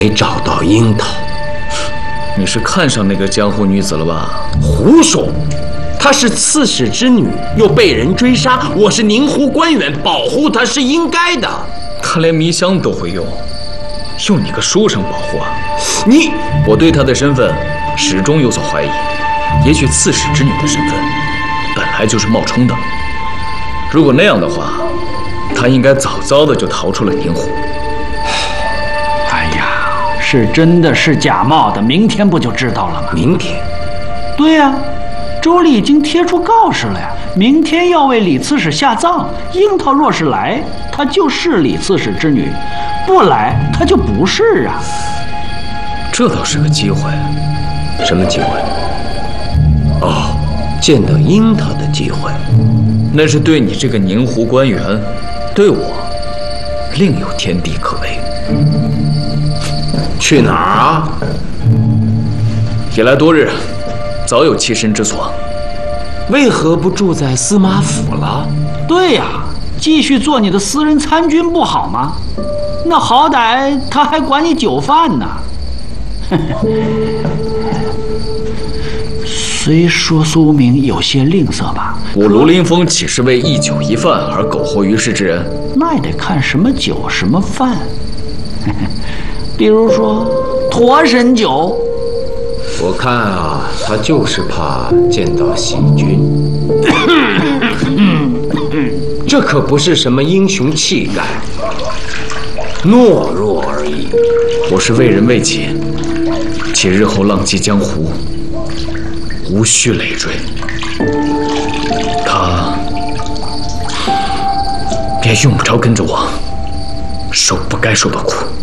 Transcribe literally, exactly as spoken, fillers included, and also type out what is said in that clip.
没找到樱桃。 你是看上那个江湖女子了吧？ 胡说！她是刺史之女，又被人追杀，我是宁湖官员，保护她是应该的。 她连迷香都会用，用你个书生保护啊？ 你， 我对她的身份始终有所怀疑。也许刺史之女的身份本来就是冒充的。如果那样的话，她应该早早的就逃出了宁湖。 哎呀，是真的是假冒的，明天不就知道了吗？ 明天？ 对呀、啊，州里已经贴出告示了呀，明天要为李刺史下葬。樱桃若是来，她就是李刺史之女；不来，她就不是啊。 这倒是个机会。 什么机会？哦，见到樱桃的机会。 那是对你这个宁湖官员，对我另有天地可为。 去哪儿啊？ 已来多日，早有栖身之所。 为何不住在司马府了？ 对呀、啊，继续做你的私人参军不好吗？那好歹他还管你酒饭呢。虽说苏明有些吝啬吧， 我卢林峰岂是为一酒一饭而苟活于世之人？ 那也得看什么酒什么饭。比如说驼神酒。 我看啊，他就是怕见到喜君。这可不是什么英雄气概，懦弱而已。 我是为人为己，且日后浪迹江湖，无需累赘。他便用不着跟着我受不该受的苦。